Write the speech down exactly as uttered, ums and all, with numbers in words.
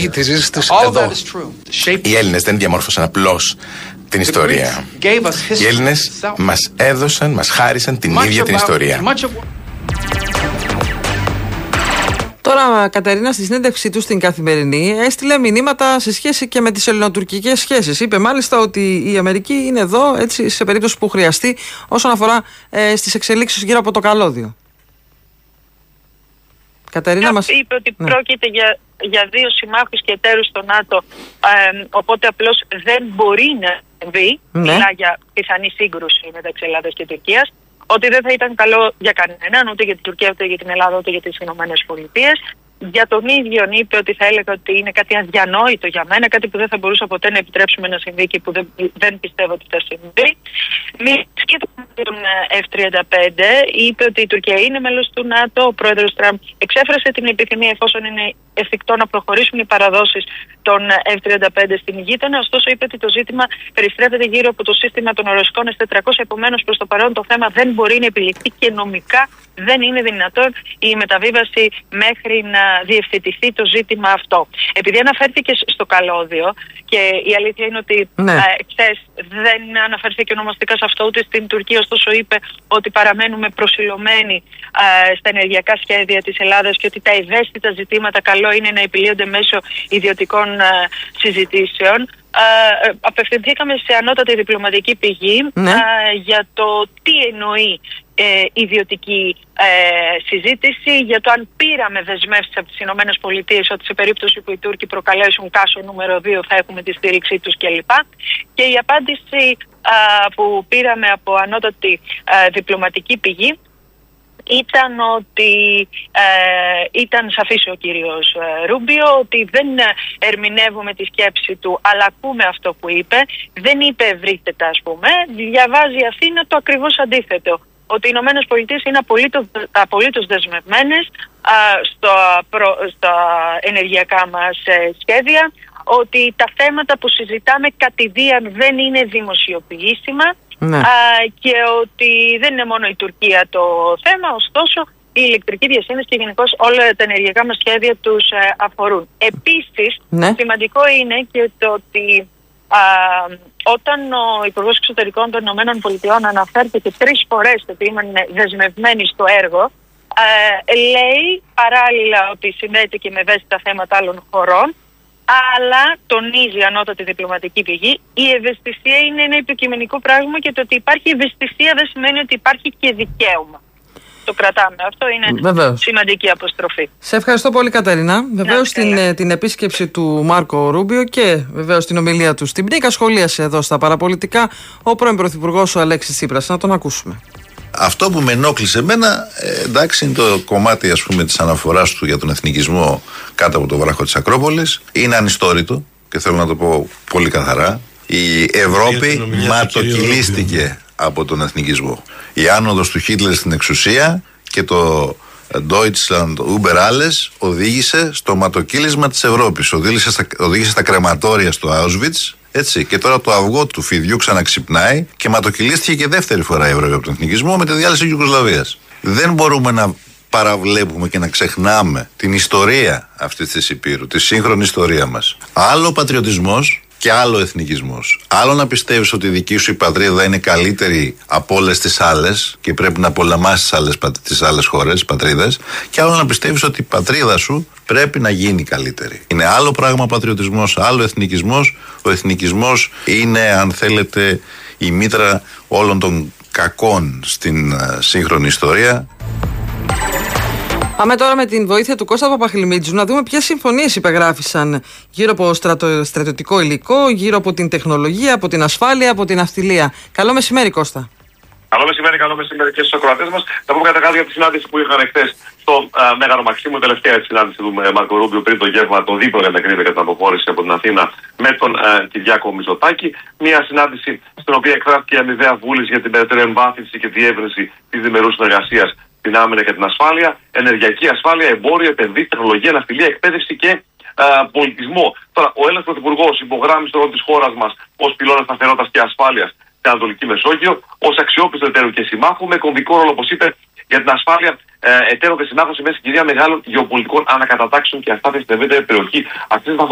φύγει τη ζήτηση τους εδώ. Οι Έλληνες δεν διαμόρφωσαν απλώς την ιστορία. Οι Έλληνες μας έδωσαν, μας χάρισαν την ίδια την ιστορία. Τώρα, Κατερίνα, στη συνέντευξή του στην Καθημερινή, έστειλε μηνύματα σε σχέση και με τις ελληνοτουρκικές σχέσεις. Είπε μάλιστα ότι η Αμερική είναι εδώ, έτσι, σε περίπτωση που χρειαστεί, όσον αφορά ε, στις εξελίξεις γύρω από το καλώδιο. Κατερίνα, μας... είπε ότι ναι. πρόκειται για, για δύο συμμάχους και εταίρους στο ΝΑΤΟ, ε, οπότε απλώς δεν μπορεί να συμβεί. Ναι. Μιλά για πιθανή σύγκρουση μεταξύ Ελλάδας και Τουρκίας. Ότι δεν θα ήταν καλό για κανέναν, ούτε για την Τουρκία, ούτε για την Ελλάδα, ούτε για τις Ηνωμένες Πολιτείες. Για τον ίδιο είπε ότι θα έλεγα ότι είναι κάτι αδιανόητο για μένα, κάτι που δεν θα μπορούσα ποτέ να επιτρέψουμε να συμβεί και που δεν, δεν πιστεύω ότι θα συμβεί. Μη σχετικά με τον εφ τριάντα πέντε, είπε ότι η Τουρκία είναι μέλος του ΝΑΤΟ. Ο πρόεδρος Τραμπ εξέφρασε την επιθυμία, εφόσον είναι εφικτό, να προχωρήσουν οι παραδόσεις των εφ τριάντα πέντε στην γείτονα. Ωστόσο, είπε ότι το ζήτημα περιστρέφεται γύρω από το σύστημα των οροσκών ες τετρακόσια. Επομένως, προς το παρόν το θέμα δεν μπορεί να επιληθεί και νομικά δεν είναι δυνατόν η μεταβίβαση μέχρι να διευθετηθεί το ζήτημα αυτό. Επειδή αναφέρθηκε στο καλώδιο, και η αλήθεια είναι ότι ναι. ε, χθες δεν αναφέρθηκε ονομαστικά σε αυτό ούτε στην Τουρκία, ωστόσο είπε ότι παραμένουμε προσιλωμένοι ε, στα ενεργειακά σχέδια της Ελλάδας και ότι τα ευαίσθητα ζητήματα καλό είναι να επιλύονται μέσω ιδιωτικών ε, συζητήσεων. Ε, απευθυνθήκαμε σε ανώτατη διπλωματική πηγή ναι. ε, για το τι εννοεί ε, ιδιωτική ε, συζήτηση, για το αν πήραμε δεσμεύσεις από τις Ηνωμένες Πολιτείες ότι σε περίπτωση που οι Τούρκοι προκαλέσουν κάσο νούμερο δύο θα έχουμε τη στήριξή τους κλπ. Και η απάντηση ε, που πήραμε από ανώτατη ε, διπλωματική πηγή ήταν ότι ε, ήταν σαφής ο κύριος ε, Ρούμπιο, ότι δεν ερμηνεύουμε τη σκέψη του, αλλά ακούμε αυτό που είπε. Δεν είπε ευρύτερα, ας πούμε. Διαβάζει η Αθήνα το ακριβώς αντίθετο. Ότι οι Ηνωμένες Πολιτείες είναι απολύτως, απολύτως δεσμευμένες α, στο, προ, στα ενεργειακά μας ε, σχέδια, ότι τα θέματα που συζητάμε κατηδίαν δεν είναι δημοσιοποιήσιμα. Ναι. Α, και ότι δεν είναι μόνο η Τουρκία το θέμα, ωστόσο η ηλεκτρική διασύνδεση και γενικώς όλα τα ενεργειακά μας σχέδια τους ε, αφορούν. Επίσης, ναι. σημαντικό είναι και το ότι α, όταν ο Υπουργός Εξωτερικών των Ηνωμένων Πολιτειών αναφέρθηκε τρεις φορές ότι ήμουν δεσμευμένοι στο έργο, α, λέει παράλληλα ότι συνδέεται και με ευαίσθητα θέματα άλλων χωρών, αλλά τονίζει η ανώτατη διπλωματική πηγή, η ευαισθησία είναι ένα υποκειμενικό πράγμα και το ότι υπάρχει ευαισθησία δεν σημαίνει ότι υπάρχει και δικαίωμα. Το κρατάμε. Αυτό είναι Βεβαίως. σημαντική αποστροφή. Σε ευχαριστώ πολύ, Κατερίνα. Βεβαίως την, την επίσκεψη του Μάρκο Ρούμπιο και βεβαίως την ομιλία του στην Πνίκα σχολίασε εδώ στα παραπολιτικά ο πρώην Πρωθυπουργός ο Αλέξης Τσίπρας. Να τον ακούσουμε. Αυτό που με ενόχλησε εμένα, ε, εντάξει, είναι το κομμάτι, ας πούμε, της αναφοράς του για τον εθνικισμό κάτω από το βράχο της Ακρόπολης. Είναι ανιστόρητο και θέλω να το πω πολύ καθαρά. Η Ευρώπη ματοκυλίστηκε από τον εθνικισμό. Η άνοδος του Χίτλερ στην εξουσία και το Deutschland über alles οδήγησε στο ματοκύλισμα της Ευρώπης. Οδήγησε στα, οδήγησε στα κρεματόρια στο Auschwitz. Έτσι, και τώρα το αυγό του φιδιού ξαναξυπνάει και ματοκυλίστηκε και δεύτερη φορά η Ευρώπη από τον εθνικισμό με τη διάλυση της Ιουγκοσλαβίας. Δεν μπορούμε να παραβλέπουμε και να ξεχνάμε την ιστορία αυτής της Υπήρου, τη σύγχρονη ιστορία μας. Άλλο πατριωτισμός και άλλο εθνικισμός. Άλλο να πιστεύεις ότι η δική σου η πατρίδα είναι καλύτερη από όλες τις άλλες και πρέπει να πολεμάσεις τις άλλες, τις άλλες χώρες, πατρίδες, και άλλο να πιστεύεις ότι η πατρίδα σου πρέπει να γίνει καλύτερη. Είναι άλλο πράγμα πατριωτισμός, άλλο εθνικισμός. Ο εθνικισμός είναι, αν θέλετε, η μήτρα όλων των κακών στην σύγχρονη ιστορία. Πάμε τώρα με την βοήθεια του Κώστα Παπαχλημίτζου να δούμε ποιες συμφωνίες υπεγράφησαν γύρω από στρατο, στρατιωτικό υλικό, γύρω από την τεχνολογία, από την ασφάλεια, από την ναυτιλία. Καλό μεσημέρι, Κώστα. Καλό μεσημέρι, καλό μεσημέρι και στους ακροατές μας. Θα πούμε καταρχάς για τη συνάντηση που είχαν χθες στο uh, Μέγαρο Μαξίμου, τελευταία συνάντηση του uh, Μάρκο Ρούμπιο πριν το γεύμα, το δίπλο για να κρίνεται κατά την αποχώρηση από την Αθήνα με τον uh, Κυριάκο Μητσοτάκη. Μια συνάντηση στην οποία εκφράστηκε η αμοιβαία βούληση για την περαιτέρω εμβάθυνση και διεύρυνση της διμερούς συνεργασίας, την άμυνα και την ασφάλεια, ενεργειακή ασφάλεια, εμπόριο, επενδύσεις, τεχνολογία, ναυτιλία, εκπαίδευση και α, πολιτισμό. Τώρα, ο Έλληνας Πρωθυπουργός υπογράμμισε το ρόλο της χώρας μας ως πυλώνα σταθερότητας και ασφάλειας στην Ανατολική Μεσόγειο, ως αξιόπιστο εταίρο και συμμάχου, με κομβικό ρόλο, όπως είπε, για την ασφάλεια ε, εταίρων και συμμάχων σε μια συγκυρία μεγάλων γεωπολιτικών ανακατατάξεων και αστάθειας στην ευρύτερη περιοχή. Αυτή